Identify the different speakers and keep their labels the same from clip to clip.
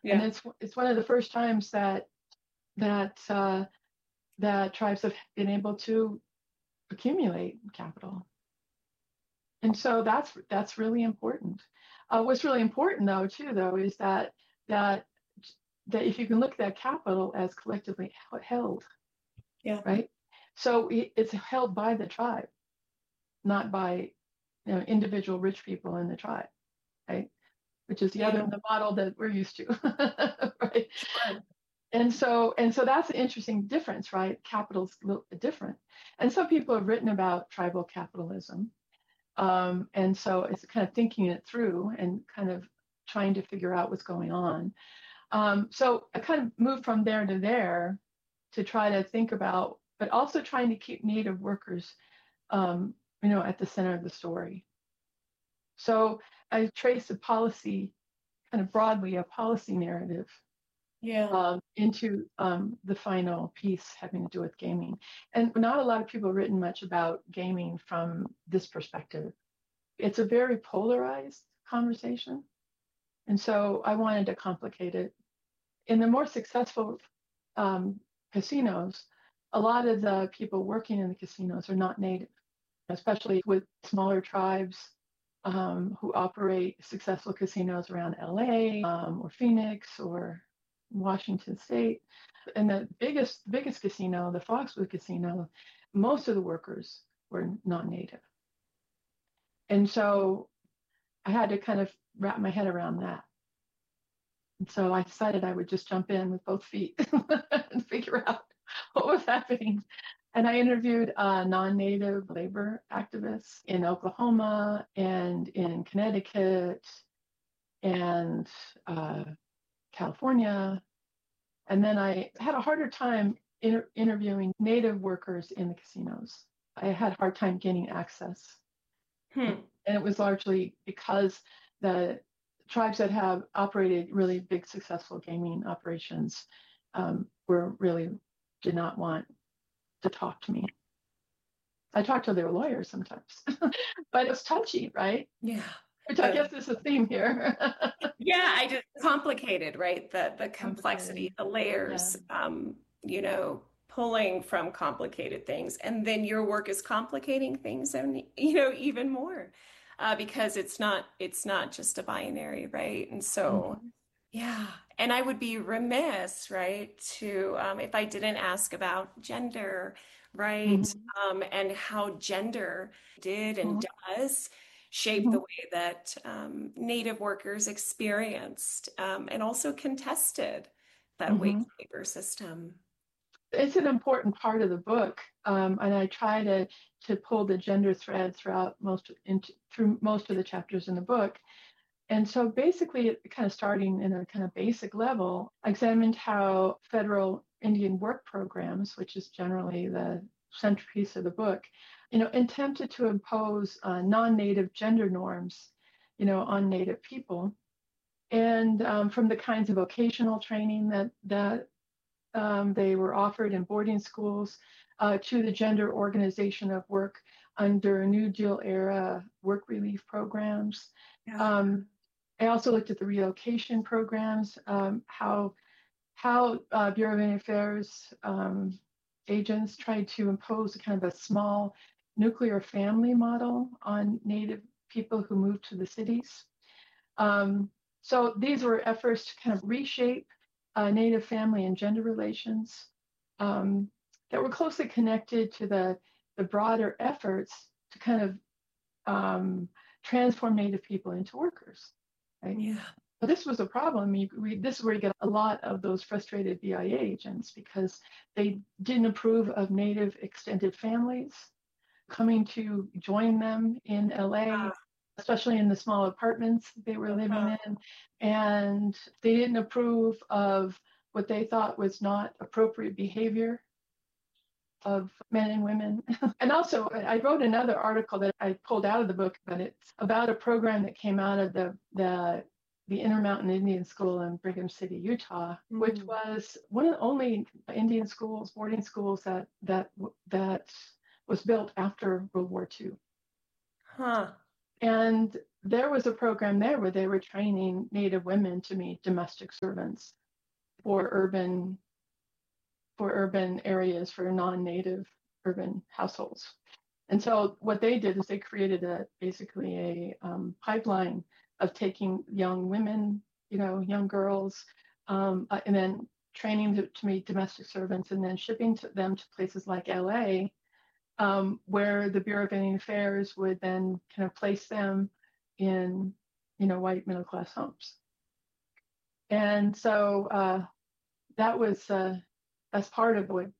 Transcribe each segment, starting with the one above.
Speaker 1: And
Speaker 2: Yeah.
Speaker 1: it's one of the first times that that tribes have been able to accumulate capital. And so that's really important. What's really important though too though is that that if you can look at that capital as collectively held,
Speaker 2: Yeah.
Speaker 1: right? So it's held by the tribe, not by individual rich people in the tribe, right? Which is
Speaker 2: Yeah.
Speaker 1: the model that we're used to, right?
Speaker 2: Sure.
Speaker 1: And so that's an interesting difference, right? Capital's a little bit different. And some people have written about tribal capitalism. And so it's kind of thinking it through and kind of trying to figure out what's going on. So I kind of moved from there to there to try to think about, but also trying to keep Native workers, at the center of the story. So I traced a policy, kind of broadly, a policy narrative
Speaker 2: Yeah.
Speaker 1: into the final piece having to do with gaming. And not a lot of people have written much about gaming from this perspective. It's a very polarized conversation. And so I wanted to complicate it. In the more successful um, casinos, a lot of the people working in the casinos are not native, especially with smaller tribes who operate successful casinos around LA or Phoenix or Washington State. And the biggest casino, the Foxwood Casino, most of the workers were non-native. And so I had to kind of wrap my head around that. And so I decided I would just jump in with both feet and figure out what was happening. And I interviewed non-native labor activists in Oklahoma and in Connecticut and California. And then I had a harder time interviewing native workers in the casinos. I had a hard time gaining access.
Speaker 2: Hmm.
Speaker 1: And it was largely because the tribes that have operated really big, successful gaming operations were really did not want to talk to me. I talked to their lawyers sometimes, but it was touchy, right?
Speaker 2: Yeah.
Speaker 1: Which I guess is a theme here.
Speaker 2: Yeah, I just complicated, right? The complexity,
Speaker 1: Complicated.
Speaker 2: the
Speaker 1: Yeah.
Speaker 2: layers, pulling from complicated things. And then your work is complicating things and even more. Because it's not just a binary, right? And so
Speaker 1: Mhm.
Speaker 2: yeah. And I would be remiss, right, to if I didn't ask about gender, right?
Speaker 1: Mhm.
Speaker 2: And how gender did and
Speaker 1: Mhm.
Speaker 2: does shape the
Speaker 1: Mhm.
Speaker 2: way that Native workers experienced and also contested that wage
Speaker 1: Mhm.
Speaker 2: labor system.
Speaker 1: It's an important part of the book, and I try to pull the gender thread through most of the chapters in the book. And so basically, kind of starting in a kind of basic level, I examined how federal Indian work programs, which is generally the centerpiece of the book, attempted to impose non-native gender norms, on Native people. And from the kinds of vocational training that they were offered in boarding schools to the gender organization of work under New Deal era work relief programs.
Speaker 2: Yeah.
Speaker 1: Um, I also looked at the relocation programs, how Bureau of Indian Affairs agents tried to impose a kind of a small nuclear family model on Native people who moved to the cities. Um, so these were efforts to kind of reshape Native family and gender relations that were closely connected to the broader efforts to kind of transform Native people into workers, right?
Speaker 2: Yeah.
Speaker 1: But this was a problem. This is where you get a lot of those frustrated BIA agents because they didn't approve of Native extended families coming to join them in LA, especially in the small apartments they were living
Speaker 2: Uh-huh.
Speaker 1: in. And they didn't approve of what they thought was not appropriate behavior of men and women. And also, I wrote another article that I pulled out of the book, but it's about a program that came out of the Intermountain Indian School in Brigham City, Utah, which
Speaker 2: Mm.
Speaker 1: was one of the only Indian schools, boarding schools that was built after World War II.
Speaker 2: Huh.
Speaker 1: And there was a program there where they were training Native women to be domestic servants for urban areas, for non-Native urban households. And so what they did is they created basically a pipeline of taking young women, young girls, and then training to be domestic servants, and then shipping them to places like LA, where the Bureau of Indian Affairs would then kind of place them in, white middle class homes. And so that was as part of what,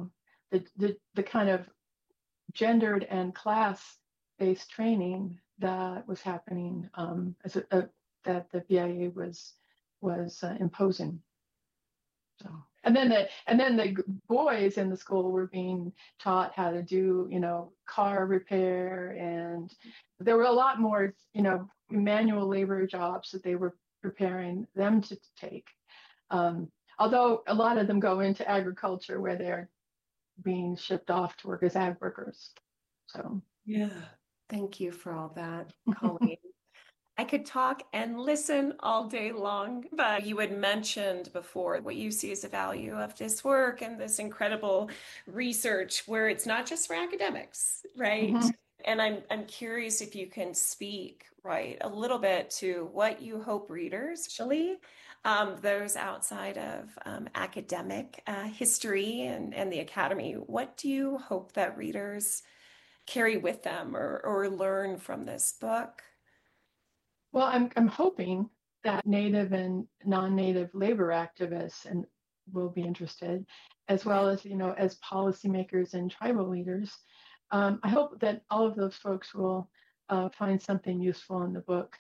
Speaker 1: the kind of gendered and class-based training that was happening, that the BIA was imposing. So, and then the boys in the school were being taught how to do, car repair, and there were a lot more, manual labor jobs that they were preparing them to take. Although a lot of them go into agriculture, where they're being shipped off to work as ag workers. So
Speaker 2: yeah, thank you for all that, Colleen. I could talk and listen all day long, but you had mentioned before what you see as the value of this work and this incredible research, where it's not just for academics, right? Mm-hmm. And I'm curious if you can speak, right, a little bit to what you hope readers, actually, those outside of academic history and the academy, what do you hope that readers carry with them or learn from this book?
Speaker 1: Well, I'm hoping that Native and non-Native labor activists will be interested, as well as, as policymakers and tribal leaders. I hope that all of those folks will find something useful in the book.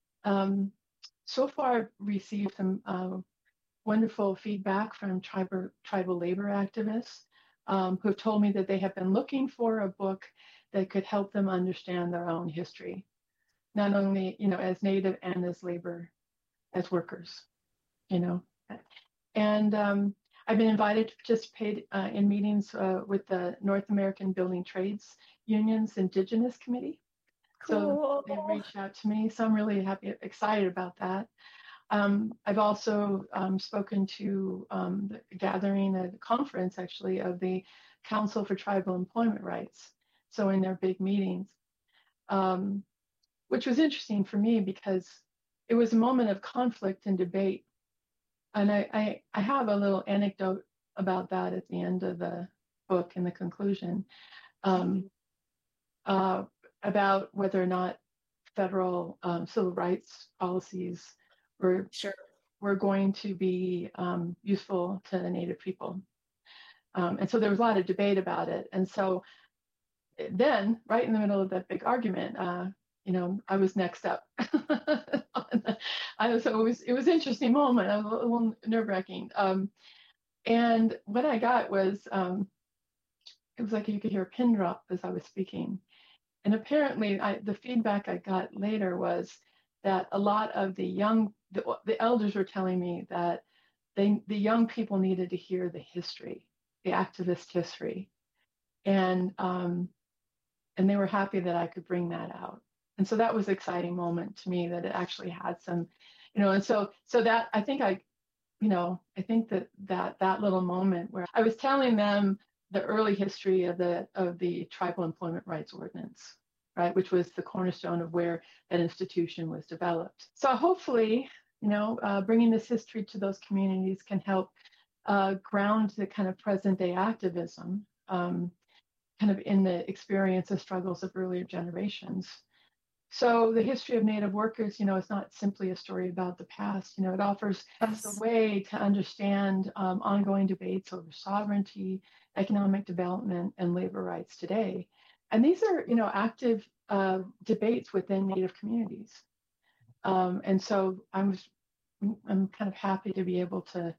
Speaker 1: So far, I've received some wonderful feedback from tribal labor activists who have told me that they have been looking for a book that could help them understand their own history, not only, as Native and as workers, And I've been invited to participate in meetings with the North American Building Trades Union's Indigenous Committee. Cool. So they reached out to me, so I'm really excited about that. I've also spoken to the gathering, a conference actually, of the Council for Tribal Employment Rights. So in their big meetings, which was interesting for me because it was a moment of conflict and debate. And I have a little anecdote about that at the end of the book, in the conclusion, about whether or not federal civil rights policies were going to be useful to the Native people. And so there was a lot of debate about it. And so then, right in the middle of that big argument, I was next up. So it was an interesting moment, a little nerve-wracking. And what I got was, it was like you could hear a pin drop as I was speaking. And apparently the feedback I got later was that a lot of the elders were telling me that the young people needed to hear the history, the activist history. And they were happy that I could bring that out. And so that was an exciting moment to me, that it actually had some, and so that I think that little moment where I was telling them the early history of the Tribal Employment Rights Ordinance, right, which was the cornerstone of where that institution was developed. So hopefully, bringing this history to those communities can help ground the kind of present day activism, kind of in the experience of struggles of earlier generations. So the history of Native workers, is not simply a story about the past. It offers us a way to understand ongoing debates over sovereignty, economic development, and labor rights today. And these are, active debates within Native communities. And so I'm kind of happy to be able to,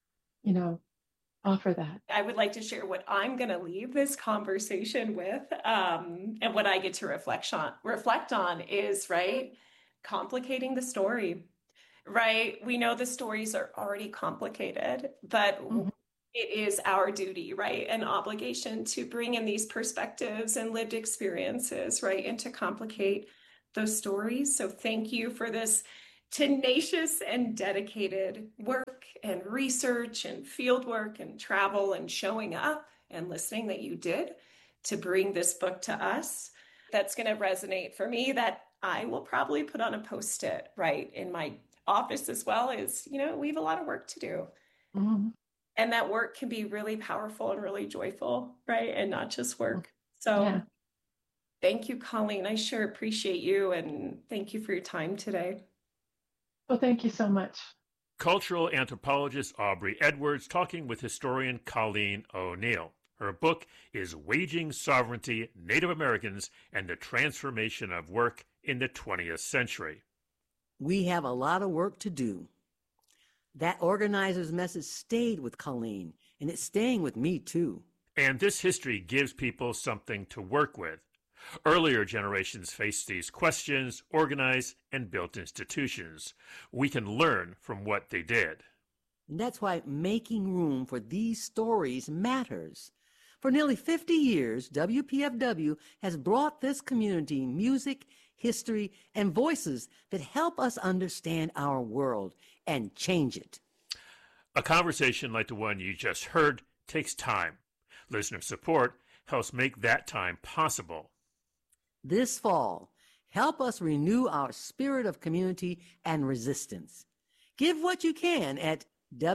Speaker 1: offer that.
Speaker 2: I would like to share what I'm going to leave this conversation with, and what I get to reflect on is, right, complicating the story, right? We know the stories are already complicated, but it is our duty, right, an obligation to bring in these perspectives and lived experiences, right, and to complicate those stories. So thank you for this tenacious and dedicated work and research and field work and travel and showing up and listening that you did to bring this book to us. That's going to resonate for me, that I will probably put on a post-it right in my office as well. Is, we have a lot of work to do.
Speaker 1: Mm-hmm.
Speaker 2: And that work can be really powerful and really joyful, right? And not just work. So Thank you, Colleen. I sure appreciate you, and thank you for your time today.
Speaker 1: Well, thank you so much.
Speaker 3: Cultural anthropologist Aubrey Edwards talking with historian Colleen O'Neill. Her book is Waging Sovereignty, Native Americans and the Transformation of Work in the 20th Century.
Speaker 4: We have a lot of work to do. That organizer's message stayed with Colleen, and it's staying with me too.
Speaker 3: And this history gives people something to work with. Earlier generations faced these questions, organized, and built institutions. We can learn from what they did.
Speaker 4: And that's why making room for these stories matters. For nearly 50 years, WPFW has brought this community music, history, and voices that help us understand our world and change it.
Speaker 3: A conversation like the one you just heard takes time. Listener support helps make that time possible.
Speaker 4: This fall, help us renew our spirit of community and resistance. Give what you can at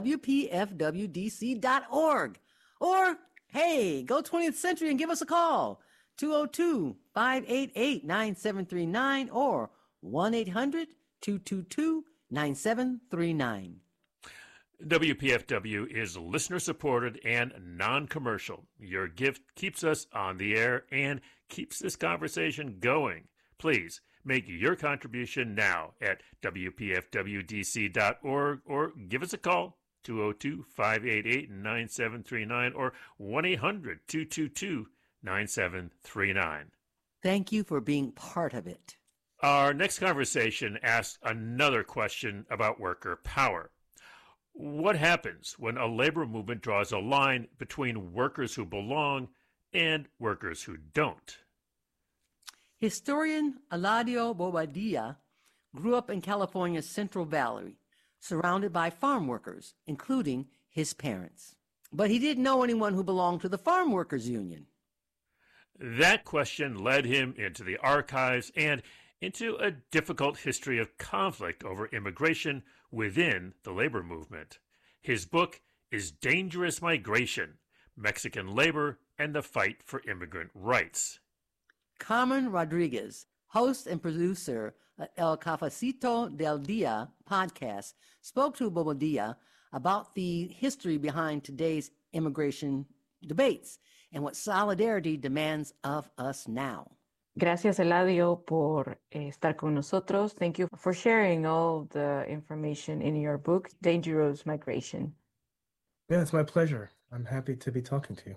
Speaker 4: WPFWDC.org. Or, hey, go 20th Century and give us a call. 202-588-9739 or 1-800-222-9739.
Speaker 3: WPFW is listener-supported and non-commercial. Your gift keeps us on the air and keeps this conversation going. Please make your contribution now at WPFWDC.org or give us a call, 202-588-9739 or 1-800-222-9739.
Speaker 4: Thank you for being part of it.
Speaker 3: Our next conversation asks another question about worker power. What happens when a labor movement draws a line between workers who belong and workers who don't?
Speaker 4: Historian Eladio Bobadilla grew up in California's Central Valley, surrounded by farm workers, including his parents. But he didn't know anyone who belonged to the Farm Workers Union.
Speaker 3: That question led him into the archives and into a difficult history of conflict over immigration within the labor movement. His book is Dangerous Migration, Mexican Labor and the Fight for Immigrant Rights.
Speaker 4: Carmen Rodriguez, host and producer of El Cafecito del Dia podcast, spoke to Bobadilla about the history behind today's immigration debates and what solidarity demands of us now.
Speaker 5: Gracias, Eladio, por estar con nosotros. Thank you for sharing all the information in your book, Dangerous Migration.
Speaker 6: Yeah, it's my pleasure. I'm happy to be talking to you.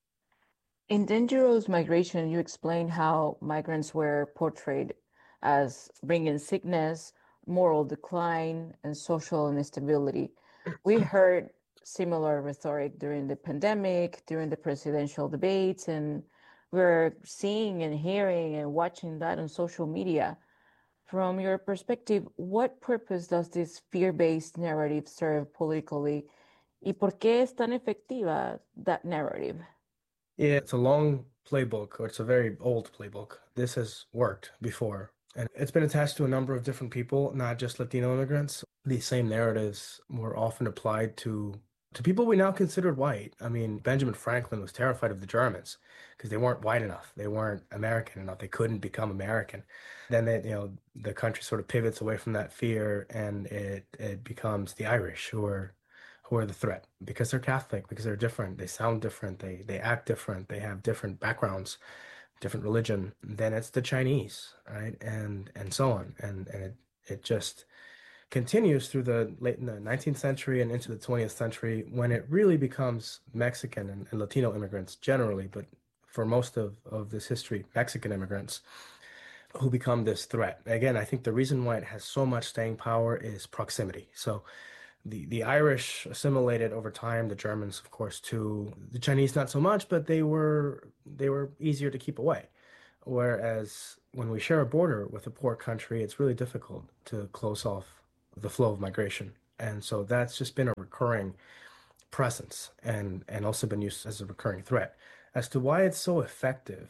Speaker 5: In Dangerous Migration, you explain how migrants were portrayed as bringing sickness, moral decline, and social instability. We heard similar rhetoric during the pandemic, during the presidential debates, and we're seeing and hearing and watching that on social media. From your perspective, what purpose does this fear-based narrative serve politically? ¿Y por qué es tan efectiva that narrative?
Speaker 6: Yeah, it's a long playbook, or it's a very old playbook. This has worked before, and it's been attached to a number of different people, not just Latino immigrants. These same narratives were often applied to people we now considered white. I mean, Benjamin Franklin was terrified of the Germans because they weren't white enough. They weren't American enough. They couldn't become American. Then the country sort of pivots away from that fear, and it becomes the Irish who are the threat because they're Catholic, because they're different. They sound different. They act different. They have different backgrounds, different religion. Then it's the Chinese, right? And so on. And it just continues through the late 19th century and into the 20th century, when it really becomes Mexican and Latino immigrants generally, but for most of this history, Mexican immigrants who become this threat. Again, I think the reason why it has so much staying power is proximity. So the Irish assimilated over time, the Germans, of course, too. The Chinese, not so much, but they were easier to keep away. Whereas when we share a border with a poor country, it's really difficult to close off the flow of migration. And so that's just been a recurring presence and also been used as a recurring threat. As to why it's so effective,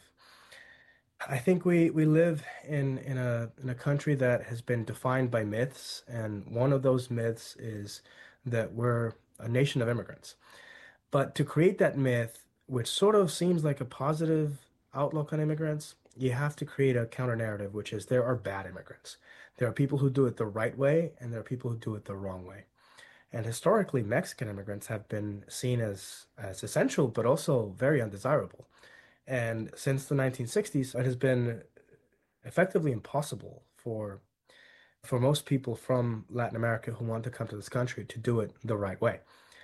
Speaker 6: I think we live in a country that has been defined by myths, and one of those myths is that we're a nation of immigrants. But to create that myth, which sort of seems like a positive outlook on immigrants, you have to create a counter narrative, which is there are bad immigrants. There are people who do it the right way, and there are people who do it the wrong way. And historically, Mexican immigrants have been seen as essential, but also very undesirable. And since the 1960s, it has been effectively impossible for most people from Latin America who want to come to this country to do it the right way.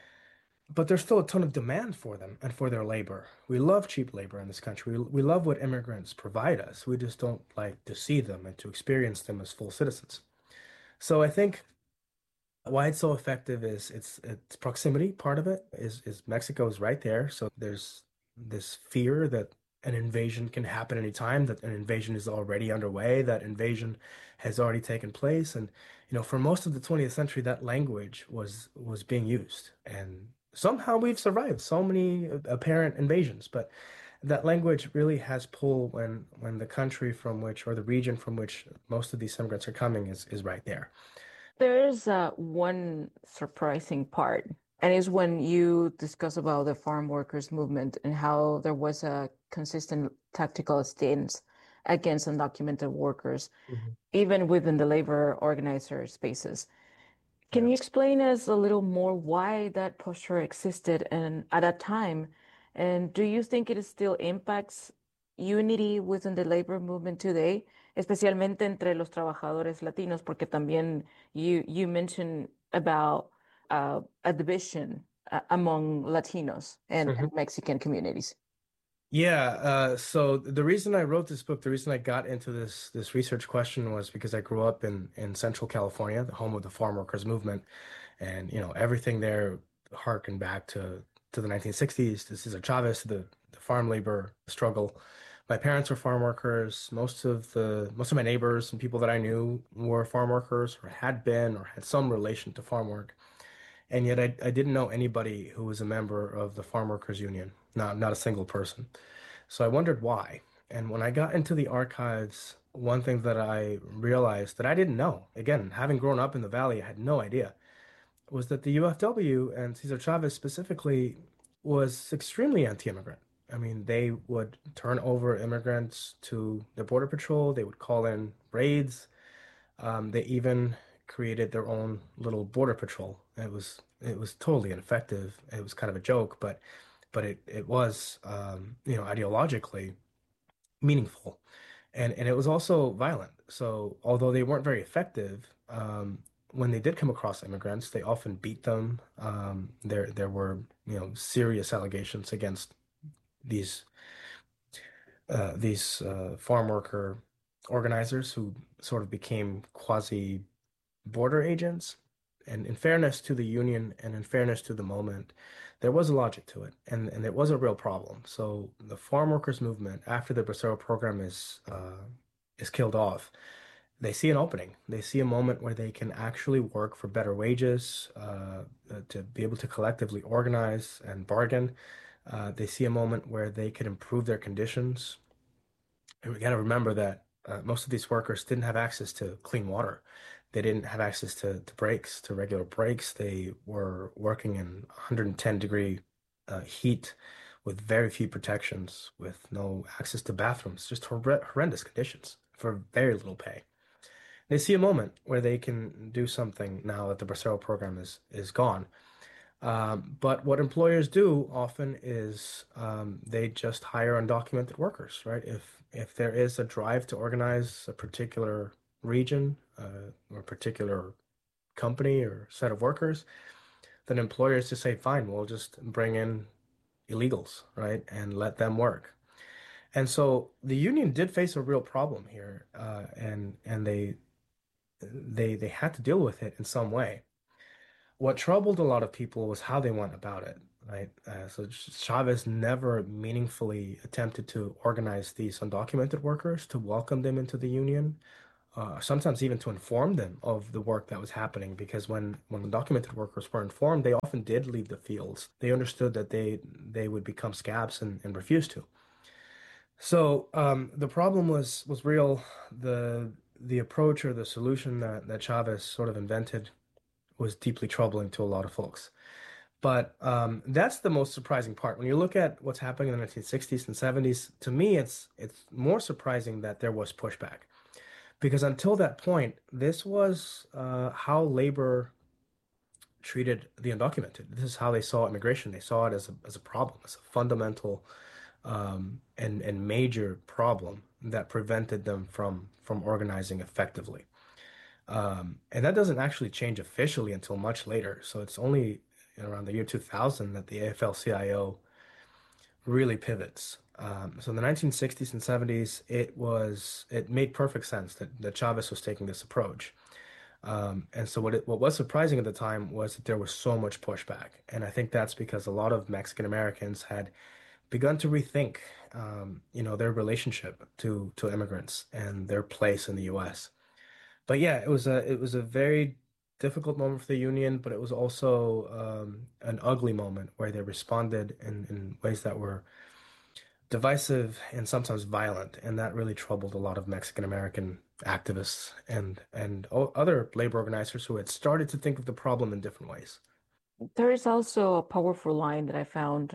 Speaker 6: But there's still a ton of demand for them and for their labor. We love cheap labor in this country. We love what immigrants provide us. We just don't like to see them and to experience them as full citizens. So I think why it's so effective is it's proximity. Part of it is Mexico is right there. So there's this fear that an invasion can happen anytime, that an invasion is already underway, that invasion has already taken place. And for most of the 20th century, that language was being used. And somehow we've survived so many apparent invasions, but that language really has pull when the country from which, or the region from which most of these immigrants are coming is right there.
Speaker 5: There's one surprising part, and is when you discuss about the farm workers movement and how there was a consistent tactical stance against undocumented workers, even within the labor organizer spaces. Can you explain us a little more why that posture existed and at that time? And do you think it still impacts unity within the labor movement today, especialmente entre los trabajadores latinos? Porque también you mentioned about a division among Latinos and Mexican communities.
Speaker 6: Yeah, so the reason I wrote this book, the reason I got into this research question was because I grew up in Central California, the home of the farm workers movement, and everything there harkened back to the 1960s, to Cesar Chavez, the farm labor struggle. My parents were farm workers. Most of my neighbors and people that I knew were farm workers, or had been, or had some relation to farm work. And yet I didn't know anybody who was a member of the Farm Workers Union, not a single person. So I wondered why. And when I got into the archives, one thing that I realized that I didn't know, again, having grown up in the Valley, I had no idea, was that the UFW and Cesar Chavez specifically was extremely anti-immigrant. I mean, they would turn over immigrants to the Border Patrol. They would call in raids. They even created their own little border patrol. It was totally ineffective. It was kind of a joke, but it was ideologically meaningful, and it was also violent. So although they weren't very effective, when they did come across immigrants, they often beat them. There were serious allegations against these farm worker organizers who sort of became quasi border agents. And in fairness to the union and in fairness to the moment, there was a logic to it, and it was a real problem. So the farm workers movement, after the Bracero program is killed off, they see an opening. They see a moment where they can actually work for better wages, to be able to collectively organize and bargain. They see a moment where they can improve their conditions. And we got to remember that most of these workers didn't have access to clean water. They didn't have access to breaks, to regular breaks. They were working in 110-degree heat with very few protections, with no access to bathrooms, just horrendous conditions for very little pay. They see a moment where they can do something now that the Bracero program is gone. But what employers do often is they just hire undocumented workers, right? If there is a drive to organize a particular region or a particular company or set of workers, then employers just say, fine, we'll just bring in illegals, right, and let them work. And so the union did face a real problem here, and they had to deal with it in some way. What troubled a lot of people was how they went about it. right? So Chavez never meaningfully attempted to organize these undocumented workers to welcome them into the union, sometimes even to inform them of the work that was happening. Because when undocumented workers were informed, they often did leave the fields. They understood that they would become scabs and refuse to. So the problem was real. The approach or the solution that Chavez sort of invented was deeply troubling to a lot of folks. But that's the most surprising part. When you look at what's happening in the 1960s and 70s, to me, it's more surprising that there was pushback. Because until that point, this was how labor treated the undocumented. This is how they saw immigration. They saw it as a problem, as a fundamental and major problem that prevented them from organizing effectively. And that doesn't actually change officially until much later. So it's only around the year 2000 that the AFL-CIO really pivots. So in the 1960s and 70s, it made perfect sense that Chavez was taking this approach. And so what was surprising at the time was that there was so much pushback. And I think that's because a lot of Mexican Americans had begun to rethink, their relationship to immigrants and their place in the U.S. But yeah, it was a very difficult moment for the union, but it was also an ugly moment where they responded in ways that were divisive and sometimes violent, and that really troubled a lot of Mexican American activists and other labor organizers who had started to think of the problem in different ways.
Speaker 5: There is also a powerful line that I found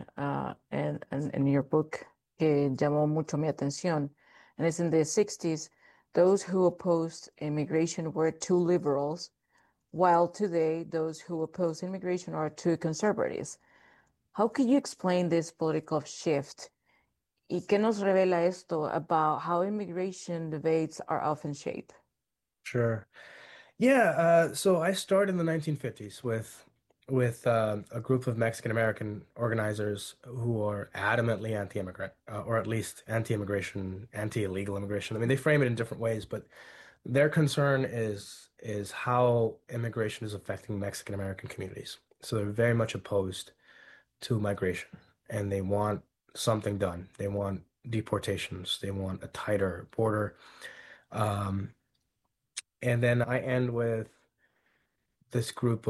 Speaker 5: in your book que llamó mucho mi atención, and it's in the 60s. Those who opposed immigration were too liberals, while today those who oppose immigration are too conservatives. How can you explain this political shift? ¿Y qué nos revela esto about how immigration debates are often shaped?
Speaker 6: Sure. Yeah, so I started in the 1950s with a group of Mexican American organizers who are adamantly anti-immigrant, or at least anti-immigration, anti-illegal immigration. I mean, they frame it in different ways, but their concern is how immigration is affecting Mexican American communities. So they're very much opposed to migration, and they want something done. They want deportations. They want a tighter border. Um, and then I end with this group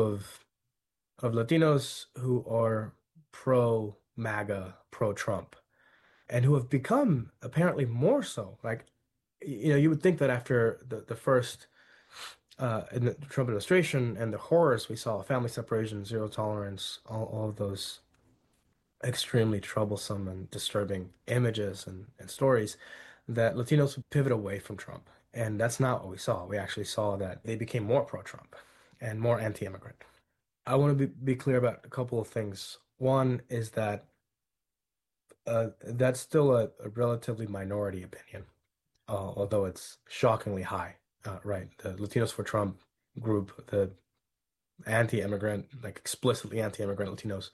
Speaker 6: of Latinos who are pro MAGA, pro Trump, and who have become apparently more so. Like, you would think that after the first in the Trump administration and the horrors we saw, family separation, zero tolerance, all of those extremely troublesome and disturbing images and stories, that Latinos would pivot away from Trump. And that's not what we saw. We actually saw that they became more pro-Trump and more anti-immigrant. I want to be clear about a couple of things. One is that that's still a relatively minority opinion, although it's shockingly high. Right, the Latinos for Trump group, the anti-immigrant, like explicitly anti-immigrant Latinos,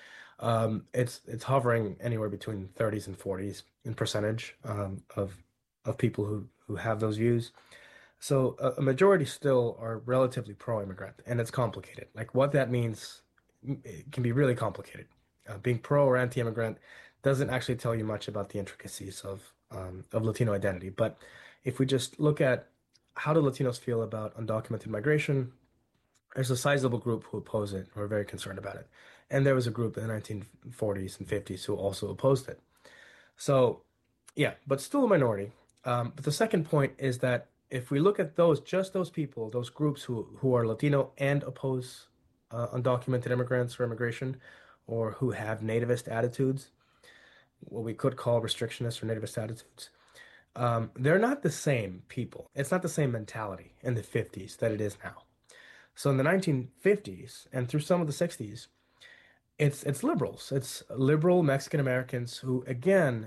Speaker 6: it's hovering anywhere between 30s and 40s in percentage of people who have those views. So a majority still are relatively pro-immigrant, and it's complicated. Like what that means, it can be really complicated. Being pro or anti-immigrant doesn't actually tell you much about the intricacies of Latino identity. But if we just look at how do Latinos feel about undocumented migration, there's a sizable group who oppose it, who are very concerned about it. And there was a group in the 1940s and 50s who also opposed it. So, yeah, but still a minority. But the second point is that if we look at just those people, those groups who are Latino and oppose undocumented immigrants or immigration, or who have nativist attitudes, what we could call restrictionist or nativist attitudes, they're not the same people. It's not the same mentality in the 50s that it is now. So in the 1950s and through some of the 60s, it's liberals. It's liberal Mexican Americans who, again,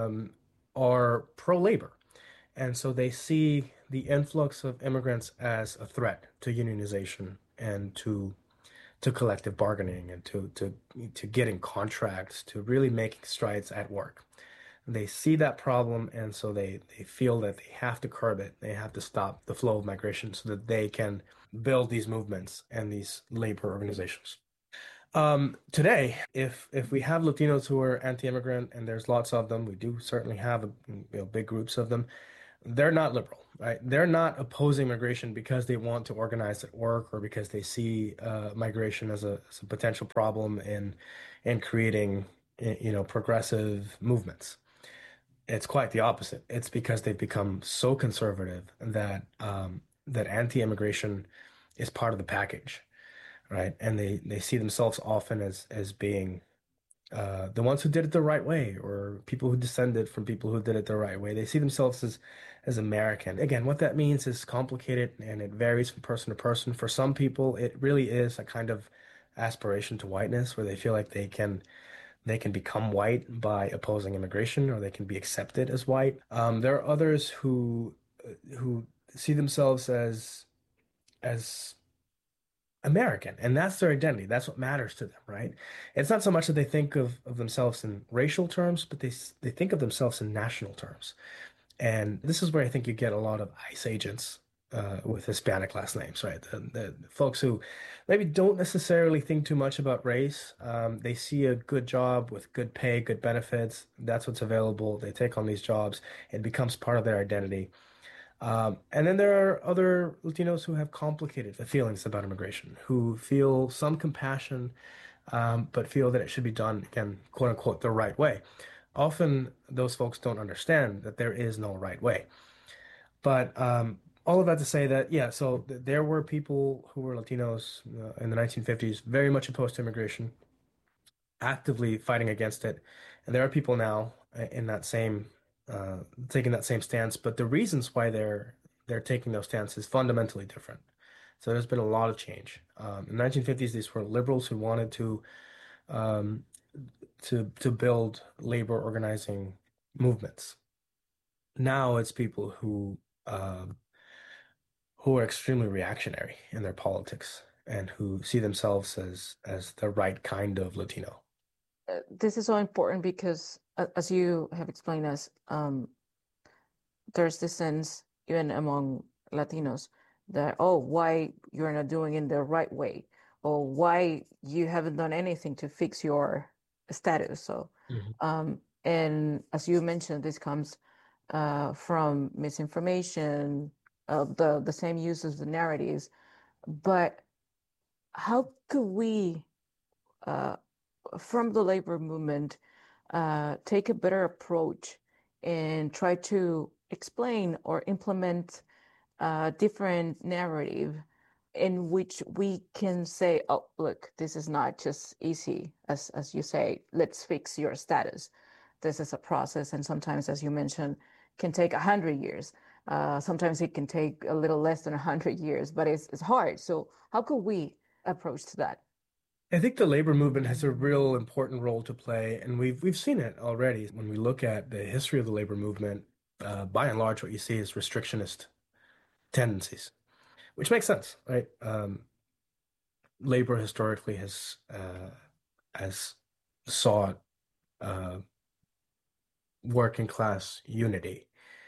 Speaker 6: are pro-labor. And so they see the influx of immigrants as a threat to unionization and to collective bargaining and to getting contracts, to really making strides at work. They see that problem, and so they feel that they have to curb it. They have to stop the flow of migration so that they can build these movements and these labor organizations. Today, if we have Latinos who are anti-immigrant, and there's lots of them, we do certainly have big groups of them. They're not liberal, right? They're not opposing migration because they want to organize at work or because they see migration as a potential problem in creating progressive movements. It's quite the opposite. It's because they've become so conservative that that anti-immigration is part of the package, right? And they see themselves often as being the ones who did it the right way, or people who descended from people who did it the right way. They see themselves as American. Again, what that means is complicated and it varies from person to person. For some people, it really is a kind of aspiration to whiteness where they feel like they can become white by opposing immigration, or they can be accepted as white. There are others who see themselves as American, and that's their identity. That's what matters to them, right? It's not so much that they think of themselves in racial terms, but they think of themselves in national terms. And this is where I think you get a lot of ICE agents with Hispanic last names, right? The folks who maybe don't necessarily think too much about race. They see a good job with good pay, good benefits. That's what's available. They take on these jobs. It becomes part of their identity. And then there are other Latinos who have complicated feelings about immigration, who feel some compassion, but feel that it should be done, again, quote unquote, the right way. Often those folks don't understand that there is no right way. But all of that to say that, yeah, so there were people who were Latinos in the 1950s, very much opposed to immigration, actively fighting against it. And there are people now in that same taking that same stance, but the reasons why they're taking those stances is fundamentally different. So there's been a lot of change. In the 1950s, these were liberals who wanted um, to build labor organizing movements. Now it's people who are extremely reactionary in their politics and who see themselves as the right kind of Latino.
Speaker 5: This is so important because, as you have explained us, there's this sense, even among Latinos, that, oh, why you're not doing it the right way, or why you haven't done anything to fix your status. So, and as you mentioned, this comes from misinformation, the same use of the narratives. But how could we, from the labor movement, take a better approach and try to explain or implement a different narrative in which we can say, oh, look, this is not just easy, as you say, let's fix your status. This is a process, and sometimes, as you mentioned, can take 100 years. Sometimes it can take a little less than 100 years, but it's hard. So how could we approach to that?
Speaker 6: I think the labor movement has a real important role to play, and we've seen it already. When we look at the history of the labor movement, by and large, what you see is restrictionist tendencies, which makes sense, right? Labor historically has sought working class unity,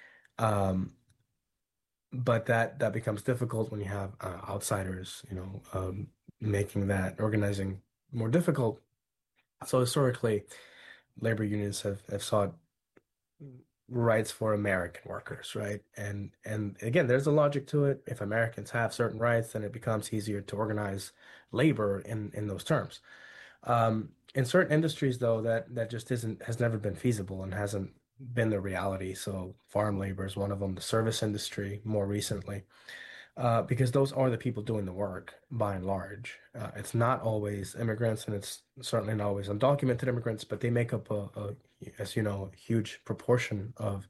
Speaker 6: but that becomes difficult when you have outsiders, making that organizing more difficult. So historically, labor unions have sought rights for American workers, right? And again, there's a logic to it. If Americans have certain rights, then it becomes easier to organize labor in those terms. In certain industries, though, that just has never been feasible and hasn't been the reality. So farm labor is one of them, the service industry more recently. Because those are the people doing the work by and large. It's not always immigrants, and it's certainly not always undocumented immigrants, but they make up as you know, a huge proportion of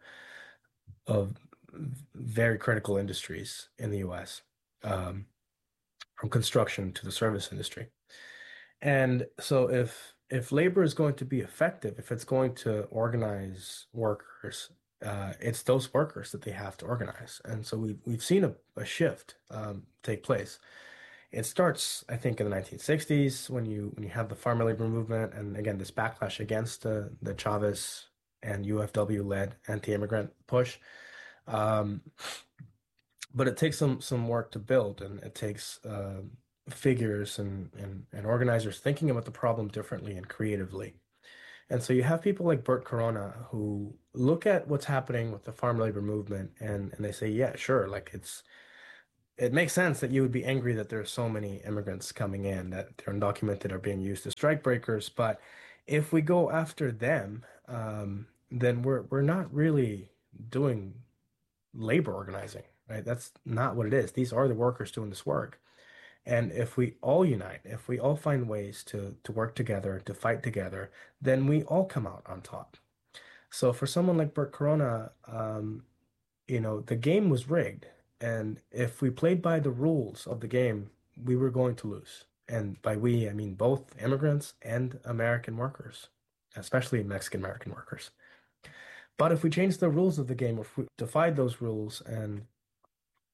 Speaker 6: very critical industries in the U.S., from construction to the service industry. And so if labor is going to be effective, if it's going to organize workers, it's those workers that they have to organize. And so we've seen a shift take place. It starts, I think, in the 1960s when you have the farmer labor movement, and again this backlash against the Chavez and UFW led anti-immigrant push. But it takes some work to build, and it takes figures and organizers thinking about the problem differently and creatively. And so you have people like Bert Corona who look at what's happening with the farm labor movement and they say, yeah, sure, like it makes sense that you would be angry that there are so many immigrants coming in, that they're undocumented, are being used as strike breakers. But if we go after them, then we're not really doing labor organizing, right? That's not what it is. These are the workers doing this work. And if we all unite, if we all find ways to work together, to fight together, then we all come out on top. So for someone like Bert Corona, the game was rigged. And if we played by the rules of the game, we were going to lose. And by we, I mean both immigrants and American workers, especially Mexican American workers. But if we change the rules of the game, if we defied those rules and